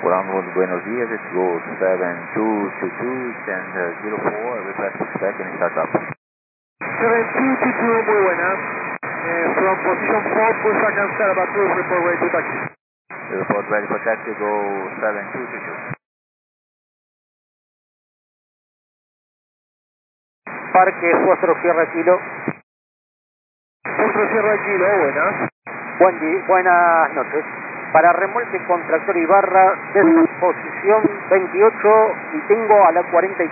Bravo, buenos días, it's Go 7222, stand 04, request to spec and start up. 7222, muy buenas. From position 4, push back and start about 2, report ready to taxi. Report ready for taxi, Go 7222. Parque Fósforo Sierra Kilo. Fósforo Sierra Kilo, buenas. Buenas noches. Para remolque con tractor y barra, desde posición 28 y tengo a la 43.